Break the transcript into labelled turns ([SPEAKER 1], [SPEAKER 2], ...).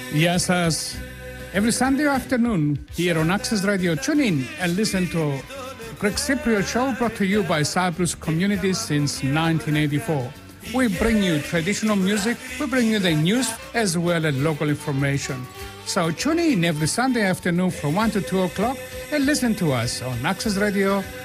[SPEAKER 1] Yes, as every Sunday afternoon here on Access Radio, tune in and listen to Greg Cypriot Show, brought to you by Cyprus Community since 1984. We bring you traditional music, we bring you the news as well as local information. So tune in every Sunday afternoon from 1 to 2 o'clock and listen to us on Access Radio